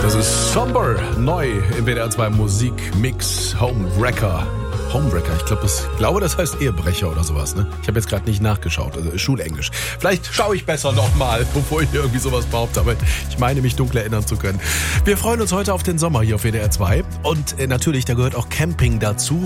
Das ist Somber, neu im WDR 2 Musikmix Homewrecker. Homewrecker, ich glaube, das heißt Ehebrecher oder sowas, ne? Ich habe jetzt gerade nicht nachgeschaut, also Schulenglisch. Vielleicht schaue ich besser nochmal, bevor ich irgendwie sowas behaupte, aber ich meine, mich dunkel erinnern zu können. Wir freuen uns heute auf den Sommer hier auf WDR 2 und natürlich, da gehört auch Camping dazu.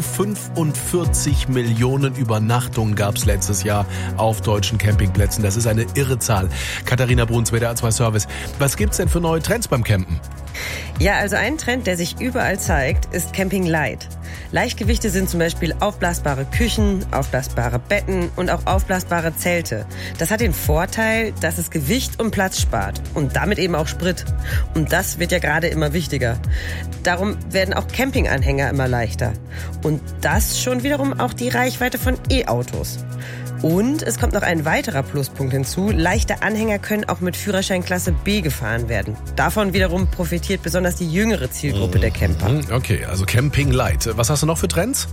45 Millionen Übernachtungen gab es letztes Jahr auf deutschen Campingplätzen. Das ist eine irre Zahl. Katharina Bruns, WDR 2 Service. Was gibt's denn für neue Trends beim Campen? Ja, also ein Trend, der sich überall zeigt, ist Camping Light. Leichtgewichte sind zum Beispiel aufblasbare Küchen, aufblasbare Betten und auch aufblasbare Zelte. Das hat den Vorteil, dass es Gewicht und Platz spart und damit eben auch Sprit. Und das wird ja gerade immer wichtiger. Darum werden auch Campinganhänger immer leichter. Und das schon wiederum auch die Reichweite von E-Autos. Und es kommt noch ein weiterer Pluspunkt hinzu. Leichte Anhänger können auch mit Führerschein Klasse B gefahren werden. Davon wiederum profitiert besonders die jüngere Zielgruppe der Camper. Okay, also Camping Light. Was hast du noch für Trends?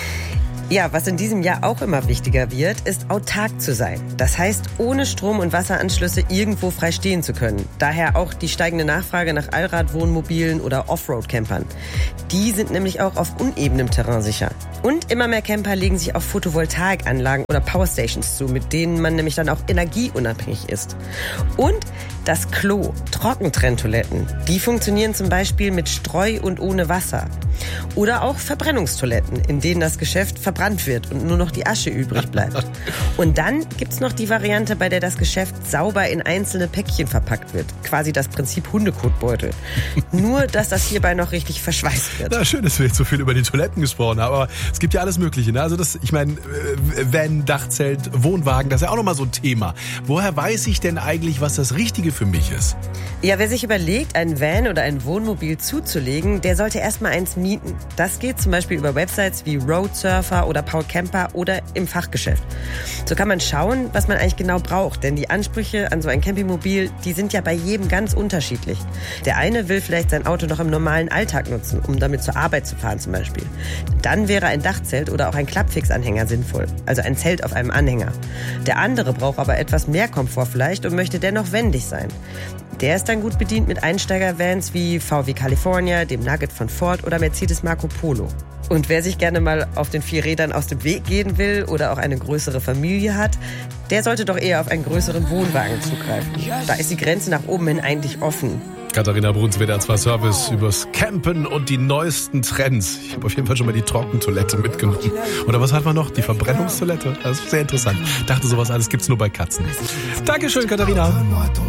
Ja, was in diesem Jahr auch immer wichtiger wird, ist autark zu sein. Das heißt, ohne Strom- und Wasseranschlüsse irgendwo frei stehen zu können. Daher auch die steigende Nachfrage nach Allradwohnmobilen oder Offroad-Campern. Die sind nämlich auch auf unebenem Terrain sicher. Und immer mehr Camper legen sich auf Photovoltaikanlagen oder Powerstations zu, mit denen man nämlich dann auch energieunabhängig ist. Und das Klo, Trockentrenntoiletten, die funktionieren zum Beispiel mit Streu und ohne Wasser. Oder auch Verbrennungstoiletten, in denen das Geschäft verbrannt wird und nur noch die Asche übrig bleibt. Und dann gibt's noch die Variante, bei der das Geschäft sauber in einzelne Päckchen verpackt wird. Quasi das Prinzip Hundekotbeutel. Nur, dass das hierbei noch richtig verschweißt wird. Na, schön, dass wir jetzt so viel über die Toiletten gesprochen haben, aber es gibt ja alles Mögliche, ne? Also ich meine, Van, Dachzelt, Wohnwagen, das ist ja auch nochmal so ein Thema. Woher weiß ich denn eigentlich, was das Richtige für mich ist? Ja, wer sich überlegt, ein Van oder ein Wohnmobil zuzulegen, der sollte erstmal eins mieten. Das geht zum Beispiel über Websites wie Roadsurfer oder Paul Camper oder im Fachgeschäft. So kann man schauen, was man eigentlich genau braucht, denn die Ansprüche an so ein Campingmobil, die sind ja bei jedem ganz unterschiedlich. Der eine will vielleicht sein Auto noch im normalen Alltag nutzen, um damit zur Arbeit zu fahren zum Beispiel. Dann wäre ein Dachzelt oder auch ein Klappfixanhänger sinnvoll, also ein Zelt auf einem Anhänger. Der andere braucht aber etwas mehr Komfort vielleicht und möchte dennoch wendig sein. Der ist dann gut bedient mit Einsteiger-Vans wie VW California, dem Nugget von Ford oder Mercedes Marco Polo. Und wer sich gerne mal auf den 4 Rädern aus dem Weg gehen will oder auch eine größere Familie hat, der sollte doch eher auf einen größeren Wohnwagen zugreifen. Da ist die Grenze nach oben hin eigentlich offen. Katharina Bruns, WDR 2 Service übers Campen und die neuesten Trends. Ich habe auf jeden Fall schon mal die Trockentoilette mitgenommen. Oder was hat man noch? Die Verbrennungstoilette? Das ist sehr interessant. Ich dachte, sowas alles gibt's nur bei Katzen. Dankeschön, Katharina.